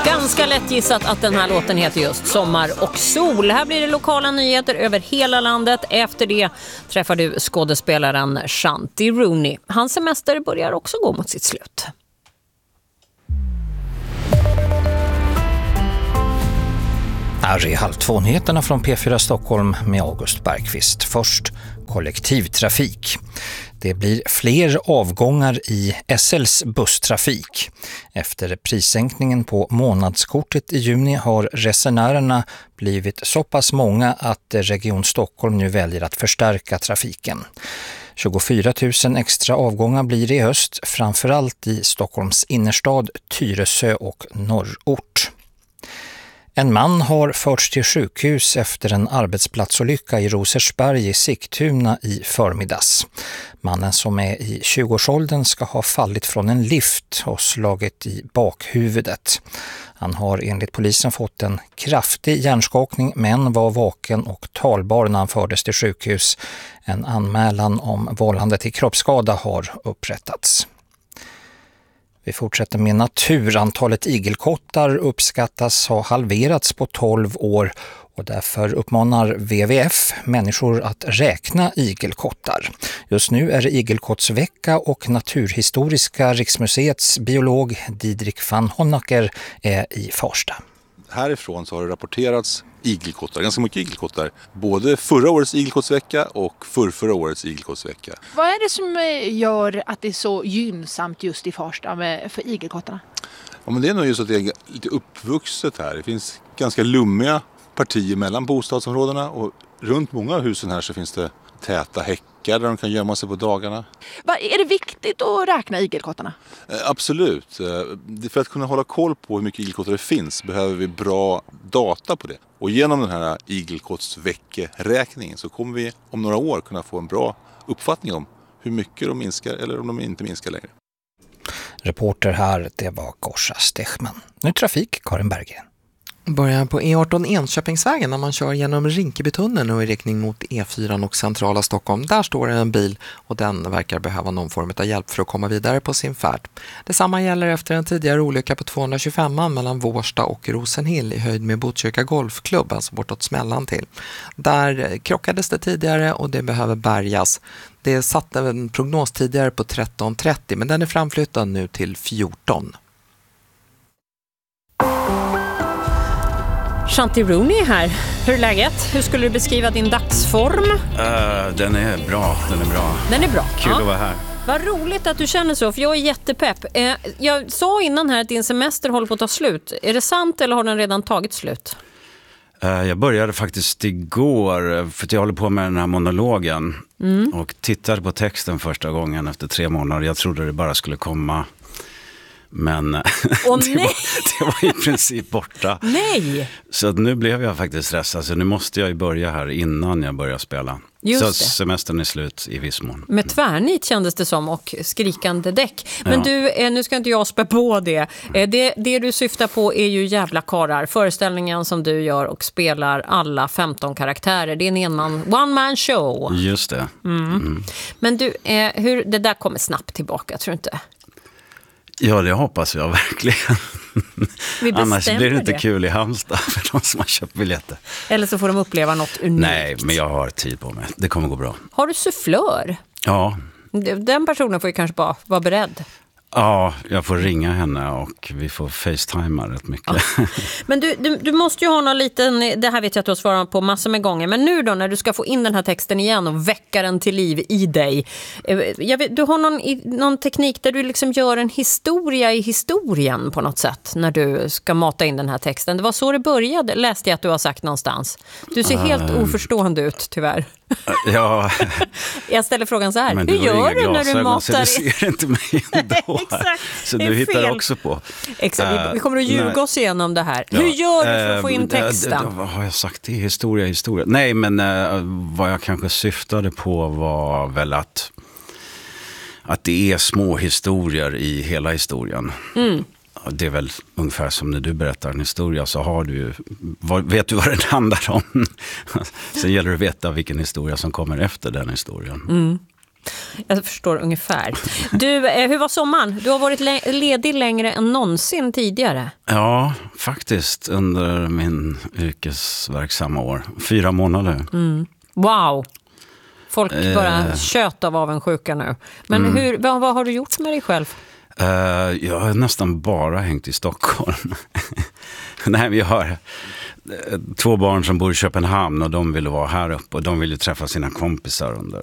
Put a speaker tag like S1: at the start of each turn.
S1: Ganska lätt gissat att den här låten heter just Sommar och sol. Här blir det lokala nyheter över hela landet. Efter det träffar du skådespelaren Shanti Rooney. Hans semester börjar också gå mot sitt slut.
S2: Här är Halv 2-nyheterna från P4 Stockholm med August Bergqvist. Först kollektivtrafik. Det blir fler avgångar i SLs busstrafik. Efter prissänkningen på månadskortet i juni har resenärerna blivit så pass många att Region Stockholm nu väljer att förstärka trafiken. 24 000 extra avgångar blir det i höst, framförallt i Stockholms innerstad, Tyresö och norrort. En man har förts till sjukhus efter en arbetsplatsolycka i Rosersberg i Sigtuna i förmiddags. Mannen som är i 20-årsåldern ska ha fallit från en lift och slagit i bakhuvudet. Han har enligt polisen fått en kraftig hjärnskakning men var vaken och talbar när han fördes till sjukhus. En anmälan om vållande till kroppsskada har upprättats. Vi fortsätter med natur. Antalet igelkottar uppskattas ha halverats på 12 år och därför uppmanar WWF människor att räkna igelkottar. Just nu är det igelkottsvecka och Naturhistoriska riksmuseets biolog Didrik van Honacker är i Farsta.
S3: Härifrån så har det rapporterats igelkottar, ganska mycket igelkottar. Både förra årets igelkottsvecka och förra årets igelkottsvecka.
S4: Vad är det som gör att det är så gynnsamt just i Farsta för igelkottarna?
S3: Ja, men det är nog just att det är lite uppvuxet här. Det finns ganska lummiga partier mellan bostadsområdena och runt många av husen här så finns det täta häckar där de kan gömma sig på dagarna.
S4: Är det viktigt att räkna igelkottarna?
S3: Absolut. För att kunna hålla koll på hur mycket igelkottar det finns behöver vi bra data på det. Och genom den här igelkottsveckeräkningen så kommer vi om några år kunna få en bra uppfattning om hur mycket de minskar eller om de inte minskar längre.
S2: Reporter här, det var Gorsa Stechman. Nu trafik, Karin Berggren.
S5: Börjar på E18 Enköpingsvägen när man kör genom Rinkebytunneln och i riktning mot E4 och centrala Stockholm. Där står en bil och den verkar behöva någon form av hjälp för att komma vidare på sin färd. Detsamma gäller efter en tidigare olycka på 225 mellan Vårsta och Rosenhill i höjd med Botkyrka Golfklubb, alltså bortåt Smällan till. Där krockades det tidigare och det behöver bärgas. Det satte en prognos tidigare på 13.30 men den är framflyttad nu till 14.
S1: Shanti Rooney är här. Hur är läget? Hur skulle du beskriva din dagsform?
S6: Den är bra.
S1: Den är bra.
S6: Kul att vara här.
S1: Vad roligt att du känner så, för jag är jättepepp. Jag sa innan här att din semester håller på att ta slut. Är det sant eller har den redan tagit slut?
S6: Jag började faktiskt igår för att jag håller på med den här monologen och tittade på texten första gången efter 3 månader. Jag trodde det bara skulle komma... Men det var i princip borta.
S1: Nej!
S6: Så att nu blev jag faktiskt stressad. Så nu måste jag ju börja här innan jag börjar spela.
S1: Just
S6: så
S1: det.
S6: Semestern är slut i viss mån.
S1: Med tvärnit kändes det som och skrikande däck. Men
S6: Ja.
S1: du, nu ska inte jag spä på det. Det du syftar på är ju Jävla karlar. Föreställningen som du gör och spelar alla 15 karaktärer. Det är en one-man show.
S6: Just det.
S1: Men du, det där kommer snabbt tillbaka, tror du inte?
S6: Ja, det hoppas jag verkligen. Annars blir det inte kul i Halmstad för de som har köpt biljetter.
S1: Eller så får de uppleva något unikt.
S6: Nej, men jag har tid på mig. Det kommer gå bra.
S1: Har du sufflör?
S6: Ja.
S1: Den personen får ju kanske bara vara beredd.
S6: Ja, jag får ringa henne och vi får facetimea rätt mycket.
S1: Ja. Men du måste ju ha någon liten, det här vet jag att du har svarat på massor med gånger, men nu då när du ska få in den här texten igen och väcka den till liv i dig. Du har någon teknik där du liksom gör en historia i historien på något sätt när du ska mata in den här texten. Det var så det började, läste jag att du har sagt någonstans. Du ser helt oförstående ut, tyvärr.
S6: Ja.
S1: Jag ställer frågan så här,
S6: men
S1: hur gör du när du matar?
S6: Så du ser inte mig ändå.
S1: Exakt.
S6: Så du hittar också på.
S1: Exakt, vi kommer att ljuga oss igenom det här. Hur gör du för att få in texten?
S6: Vad har jag sagt? Det är historia. Nej, men vad jag kanske syftade på var väl att det är små historier i hela historien. Det är väl ungefär som när du berättar en historia så har du vet du vad det handlar om. Sen gäller det att veta vilken historia som kommer efter den historien.
S1: Jag förstår ungefär. Du, hur var sommaren? Du har varit ledig längre än någonsin tidigare.
S6: Ja, faktiskt under min yrkesverksamma år. 4 månader.
S1: Wow! Folk bara tjöt av avundsjuka nu. Men vad har du gjort med dig själv?
S6: Jag har nästan bara hängt i Stockholm. Nej, vi har 2 barn som bor i Köpenhamn och de ville vara här uppe och de ville träffa sina kompisar under